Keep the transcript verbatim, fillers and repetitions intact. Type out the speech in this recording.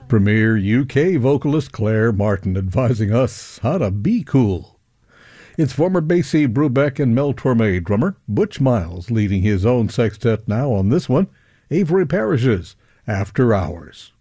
Premier U K vocalist Claire Martin advising us how to be cool. It's former Basie Brubeck and Mel Torme drummer Butch Miles leading his own sextet now on this one, Avery Parrish's After Hours.